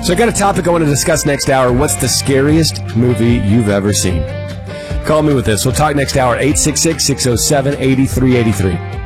So I got a topic I want to discuss next hour. What's the scariest movie you've ever seen? Call me with this. We'll talk next hour, 866-607-8383.